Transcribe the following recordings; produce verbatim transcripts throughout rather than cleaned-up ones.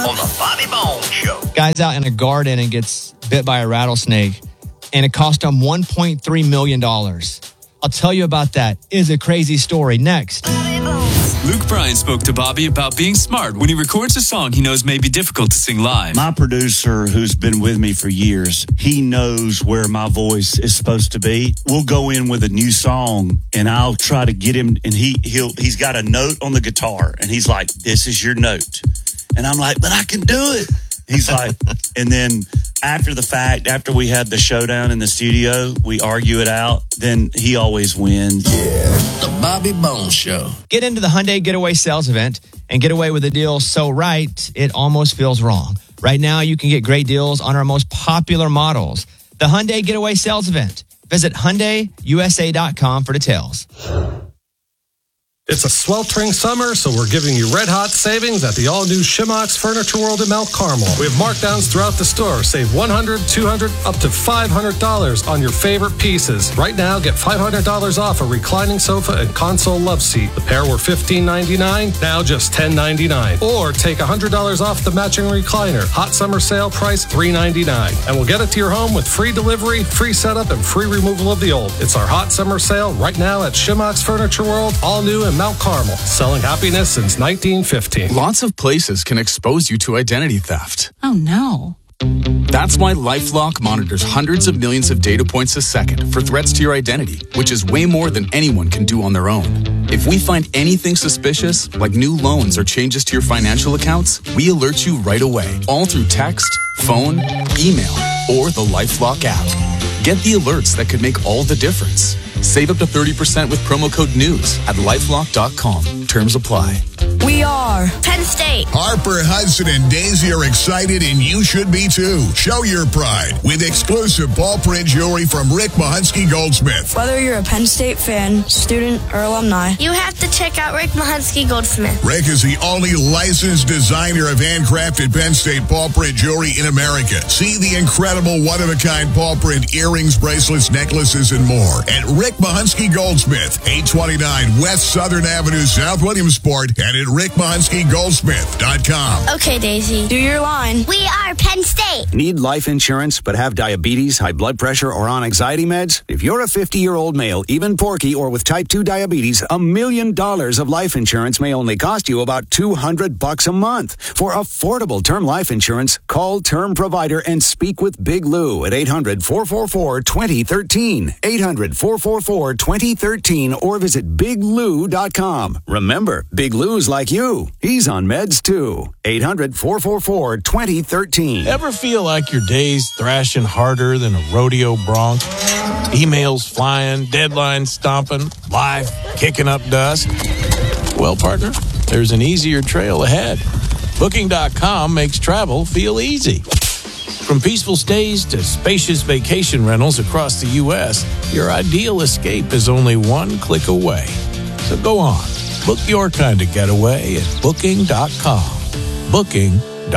On the Bobby Bones Show. Guy's out in a garden and gets bit by a rattlesnake, and it cost him one point three million dollars. I'll tell you about that. It is a crazy story. Next. Luke Bryan spoke to Bobby about being smart when he records a song he knows may be difficult to sing live. My producer, who's been with me for years, he knows where my voice is supposed to be. We'll go in with a new song, and I'll try to get him, and he, he'll, he's got a note on the guitar, and he's like, this is your note. And I'm like, but I can do it. He's like, and then after the fact, after we had the showdown in the studio, we argue it out, then he always wins. Yeah. The Bobby Bones Show. Get into the Hyundai Getaway Sales Event and get away with a deal so right, it almost feels wrong. Right now, you can get great deals on our most popular models. The Hyundai Getaway Sales Event. Visit Hyundai U S A dot com for details. It's a sweltering summer, so we're giving you red-hot savings at the all-new Shimox Furniture World in Mount Carmel. We have markdowns throughout the store. Save one hundred dollars, two hundred dollars, up to five hundred dollars on your favorite pieces. Right now, get five hundred dollars off a reclining sofa and console love seat. The pair were fifteen ninety-nine, now just ten ninety-nine. Or take one hundred dollars off the matching recliner. Hot summer sale price, three ninety-nine. And we'll get it to your home with free delivery, free setup, and free removal of the old. It's our hot summer sale right now at Shimox Furniture World, all new in Mount Carmel, selling happiness since nineteen fifteen. Lots of places can expose you to identity theft. Oh, no. That's why LifeLock monitors hundreds of millions of data points a second for threats to your identity, which is way more than anyone can do on their own. If we find anything suspicious, like new loans or changes to your financial accounts, we alert you right away, all through text, phone, email, or the LifeLock app. Get the alerts that could make all the difference. Save up to thirty percent with promo code NEWS at lifelock dot com. Terms apply. We are Penn State. Harper, Hudson, and Daisy are excited, and you should be too. Show your pride with exclusive ball print jewelry from Rick Mahunsky Goldsmith. Whether you're a Penn State fan, student, or alumni, you have to check out Rick Mahunsky Goldsmith. Rick is the only licensed designer of handcrafted Penn State ball print jewelry in America. See the incredible one-of-a-kind ball print earrings, bracelets, necklaces, and more at Rick Mahunsky Goldsmith, eight twenty-nine West Southern Avenue, South Williamsport, and at rick mahunsky goldsmith dot com. Okay, Daisy. Do your line. We are Penn State. Need life insurance but have diabetes, high blood pressure, or on anxiety meds? If you're a fifty-year-old male, even porky, or with type two diabetes, a million dollars of life insurance may only cost you about two hundred bucks a month. For affordable term life insurance, call Term Provider and speak with Big Lou at eight hundred, four four four, two zero one three. eight hundred, four four four, two zero one three or visit big lou dot com. Remember, Big Lou's like you. He's on meds too. eight hundred, four four four, two zero one three. Ever feel like your day's thrashing harder than a rodeo bronc? Emails flying, deadlines stomping, life kicking up dust? Well, partner, there's an easier trail ahead. Booking dot com makes travel feel easy. From peaceful stays to spacious vacation rentals across the U S, your ideal escape is only one click away. So go on, book your kind of getaway at booking dot com. Booking.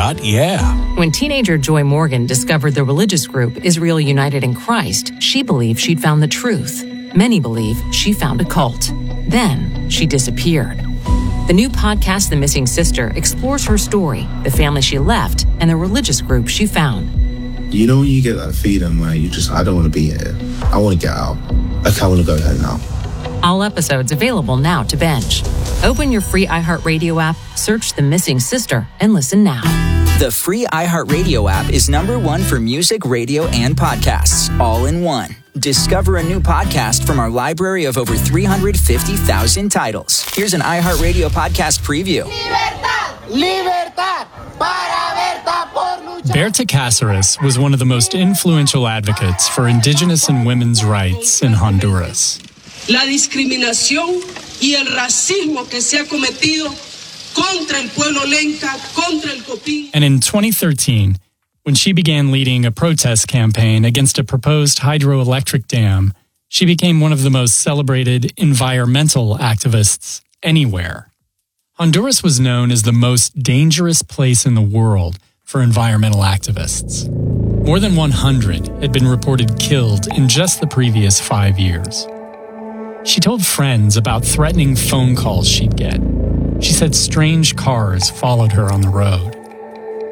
Yeah. When teenager Joy Morgan discovered the religious group Israel United in Christ, she believed she'd found the truth. Many believe she found a cult. Then she disappeared. The new podcast, The Missing Sister, explores her story, the family she left, and the religious group she found. You know when you get that feeling where you just, I don't want to be here. I want to get out. Like, I want to go home now. All episodes available now to binge. Open your free iHeartRadio app, search The Missing Sister, and listen now. The free iHeartRadio app is number one for music, radio, and podcasts, all in one. Discover a new podcast from our library of over three hundred fifty thousand titles. Here's an iHeartRadio podcast preview. Libertad, libertad, para Berta por luchar. Berta Cáceres was one of the most influential advocates for indigenous and women's rights in Honduras. La discriminación y el racismo que se ha cometido contra el pueblo lenca, contra el Copín. And in twenty thirteen, when she began leading a protest campaign against a proposed hydroelectric dam, she became one of the most celebrated environmental activists anywhere. Honduras was known as the most dangerous place in the world for environmental activists. More than one hundred had been reported killed in just the previous five years. She told friends about threatening phone calls she'd get. She said strange cars followed her on the road.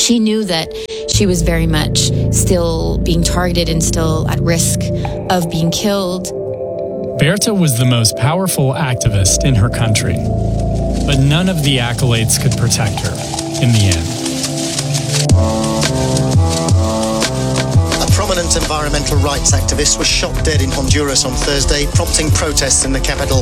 She knew that she was very much still being targeted and still at risk of being killed. Berta was the most powerful activist in her country, but none of the accolades could protect her in the end. A prominent environmental rights activist was shot dead in Honduras on Thursday, prompting protests in the capital.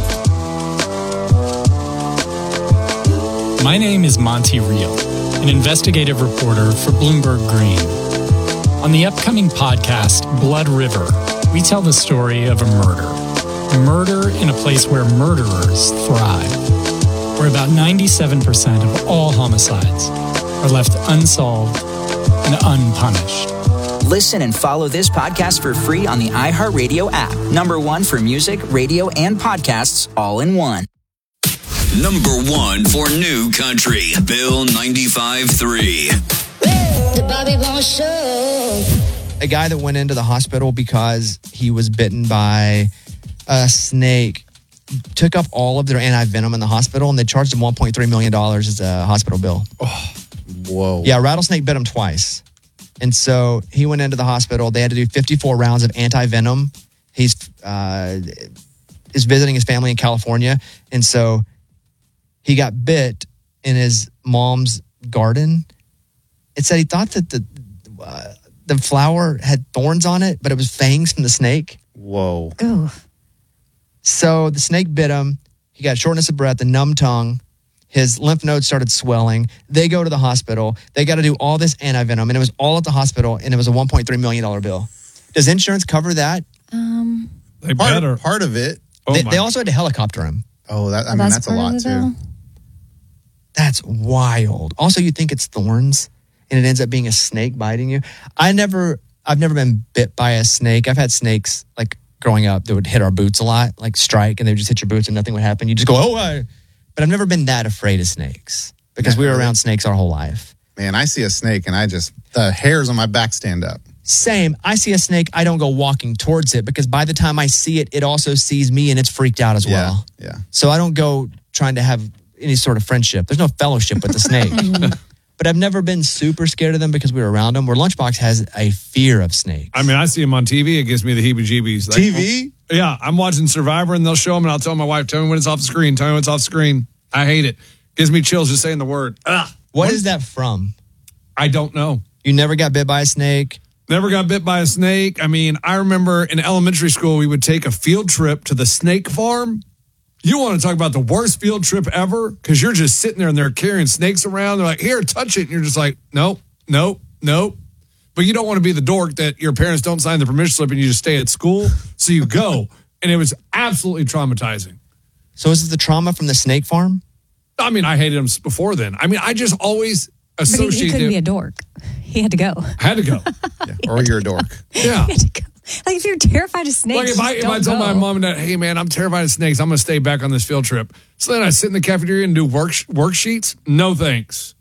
My name is Monty Reel, an investigative reporter for Bloomberg Green. On the upcoming podcast, Blood River, we tell the story of a murder. Murder in a place where murderers thrive, where about ninety-seven percent of all homicides are left unsolved and unpunished. Listen and follow this podcast for free on the iHeartRadio app. Number one for music, radio, and podcasts all in one. Number one for new country, Bill ninety-five point three. The Bobby Bones Show. A guy that went into the hospital because he was bitten by a snake took up all of their anti-venom in the hospital, and they charged him one point three million dollars as a hospital bill. Oh, whoa. Yeah, rattlesnake bit him twice. And so he went into the hospital. They had to do fifty-four rounds of anti-venom. He's uh, is visiting his family in California. And so he got bit in his mom's garden. It said he thought that the uh, the flower had thorns on it, but it was fangs from the snake. Whoa. Ooh. So the snake bit him. He got shortness of breath, a numb tongue. His lymph nodes started swelling. They go to the hospital. They got to do all this anti-venom, and it was all at the hospital, and it was a one point three million dollars bill. Does insurance cover that? Um, They part, better. Part of it. Oh they, they also had to helicopter him. Oh, that I mean, that's, that's a lot, too. Bill? That's wild. Also, you think it's thorns, and it ends up being a snake biting you. I never, I've never been bit by a snake. I've had snakes, like, growing up that would hit our boots a lot, like strike, and they would just hit your boots and nothing would happen. You just go, oh, I... But I've never been that afraid of snakes because we were around snakes our whole life. Man, I see a snake and I just, the hairs on my back stand up. Same. I see a snake, I don't go walking towards it because by the time I see it, it also sees me and it's freaked out as well. Yeah. yeah. So I don't go trying to have any sort of friendship. There's no fellowship with the snake. But I've never been super scared of them because we were around them. Where Lunchbox has a fear of snakes. I mean, I see them on T V. It gives me the heebie-jeebies. Like, T V? Yeah, I'm watching Survivor, and they'll show them, and I'll tell my wife, tell me when it's off the screen. Tell me when it's off the screen. I hate it. Gives me chills just saying the word. Ugh. What is that from? I don't know. You never got bit by a snake? Never got bit by a snake. I mean, I remember in elementary school, we would take a field trip to the snake farm. You want to talk about the worst field trip ever? Because you're just sitting there and they're carrying snakes around. They're like, here, touch it. And you're just like, nope, nope, nope. But you don't want to be the dork that your parents don't sign the permission slip and you just stay at school. So you go. And it was absolutely traumatizing. So is it the trauma from the snake farm? I mean, I hated him before then. I mean, I just always associated. But he, he couldn't be a dork. He had to go. I had to go. Yeah. Or you're a dork. Yeah. He had to go. Like if you're terrified of snakes, like if I if I told go. my mom and dad, hey man, I'm terrified of snakes, I'm gonna stay back on this field trip. So then I sit in the cafeteria and do work worksheets. No thanks.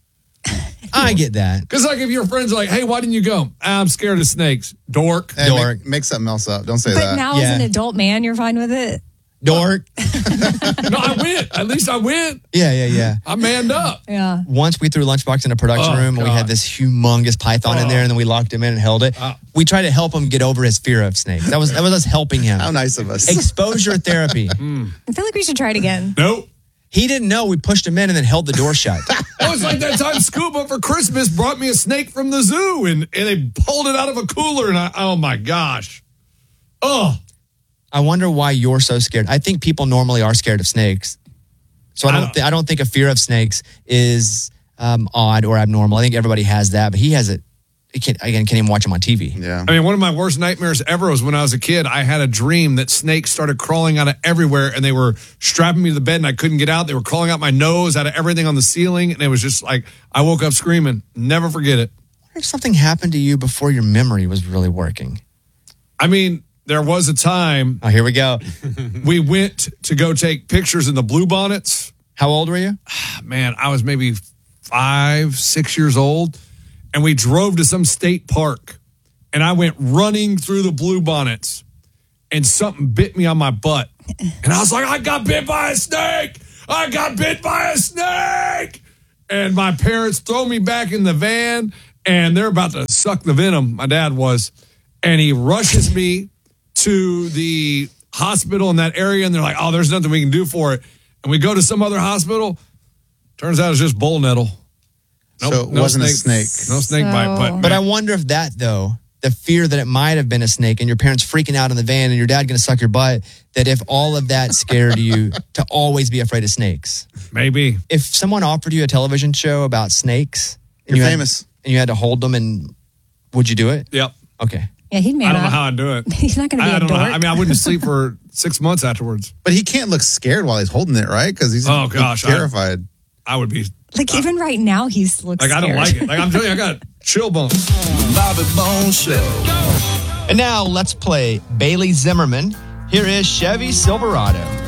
I get that. Because like if your friends are like, hey, why didn't you go? I'm scared of snakes. Dork. Hey, dork. Make, make something else up. Don't say but that. But now yeah. as an adult man, you're fine with it. Dork. No, I went. At least I went. Yeah, yeah, yeah. I manned up. Yeah. Once we threw Lunchbox in a production Oh, room and we had this humongous python Oh. in there and then we locked him in and held it. Uh. We tried to help him get over his fear of snakes. That was that was us helping him. How nice of us. Exposure therapy. Mm. I feel like we should try it again. Nope. He didn't know. We pushed him in and then held the door shut. Oh, it's like that time Scuba for Christmas brought me a snake from the zoo and, and they pulled it out of a cooler and I, oh my gosh. Oh. I wonder why you're so scared. I think people normally are scared of snakes. So I don't, I don't, th- I don't think a fear of snakes is um, odd or abnormal. I think everybody has that, but he has it. He can't, again, can't even watch him on T V. Yeah. I mean, one of my worst nightmares ever was when I was a kid. I had a dream that snakes started crawling out of everywhere and they were strapping me to the bed and I couldn't get out. They were crawling out my nose, out of everything on the ceiling. And it was just like, I woke up screaming. Never forget it. What if something happened to you before your memory was really working? I mean, there was a time. Oh, here we go. We went to go take pictures in the Bluebonnets. How old were you? Man, I was maybe five, six years old. And we drove to some state park. And I went running through the Bluebonnets. And something bit me on my butt. And I was like, I got bit by a snake. I got bit by a snake. And my parents throw me back in the van. and they're about to suck the venom. My dad was, and he rushes me to the hospital in that area, and they're like, "Oh, there's nothing we can do for it." And we go to some other hospital. Turns out it's just bull nettle. Nope, so it no wasn't snake, a snake. No snake So- bite. But, But I wonder if that, though, the fear that it might have been a snake and your parents freaking out in the van and your dad going to suck your butt, that if all of that scared you to always be afraid of snakes. maybe. If someone offered you a television show about snakes, and You're you had- famous. and you had to hold them, and would you do it? Yep. Okay. Yeah, he may I don't not. know how I'd do it. He's not going to be I, I a don't dork. know. How, I mean, I wouldn't sleep for six months afterwards. But he can't look scared while he's holding it, right? Because he's Oh, gosh, I- terrified. I would be like even right now, he's looks like, I don't scared. like it. Like I'm telling you, I got chill bumps. Bobby Bones Show. And now let's play Bailey Zimmerman. Here is Chevy Silverado.